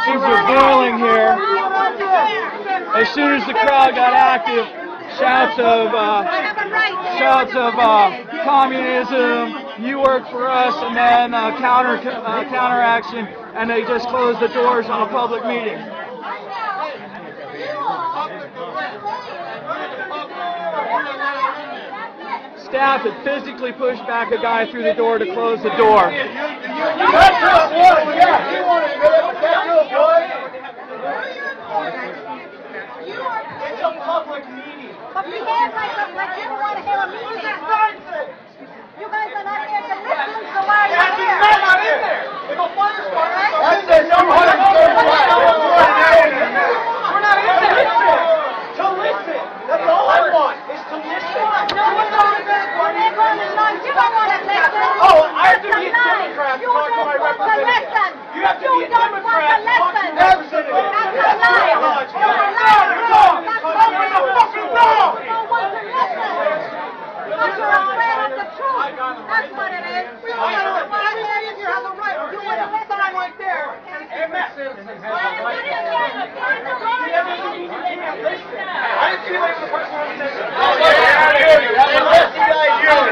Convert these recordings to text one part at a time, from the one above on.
Tensions are boiling here. As soon as the crowd got active, shouts of communism, you work for us, and then counteraction, and they just closed the doors on a public meeting. Staff had physically pushed back a guy through the door to close the door. It's a public meeting. But we have like you want to have a meeting. You guys are not here to listen, so why are you here? They're not in there. If a fire starts, That's we're not in there. To listen. That's all I want, is to listen. No, we're going to you don't want to listen. Oh, I have to be a Democrat to You talk to don't my want to representative. listen. You have to be a Democrat to talk to your representative. That's a lie. You're a liar. Open the fucking door! You don't want to listen. Because you're afraid of the truth. That's what it is. We don't have a right. Everybody in here has a right. You want to sign right there. Amen. I didn't see anybody with a personal intention. I hear you. That's the best thing I hear.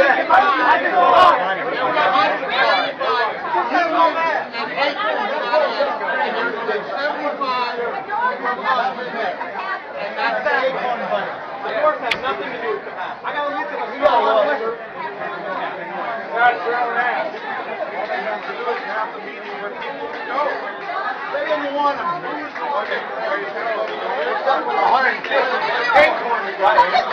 The doors have nothing to do with the past. I got to look at the liquor. That's your own ass. All they have to do is have the meeting where people go. They didn't want them. Okay, there you go. Except for the 150 acorn we got here.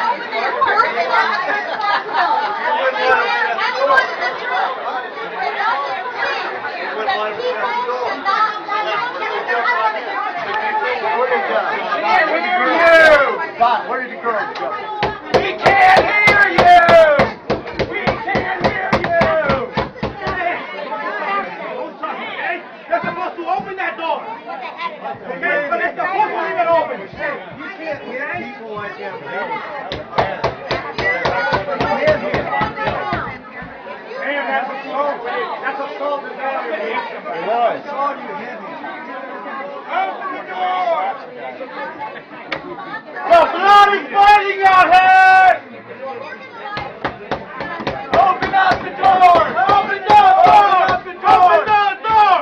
Bob, where did the girls go? We can't hear you! We can't hear you! You're supposed to open that door! Okay? But they're supposed to leave it open! You can't hit people like that.